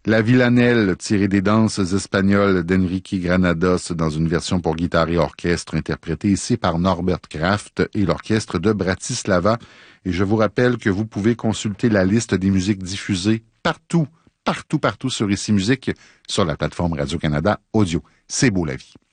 La Villanelle, tirée des danses espagnoles d'Enrique Granados dans une version pour guitare et orchestre interprétée ici par Norbert Kraft et l'orchestre de Bratislava. Et je vous rappelle que vous pouvez consulter la liste des musiques diffusées partout sur Ici Musique sur la plateforme Radio-Canada Audio. C'est beau la vie.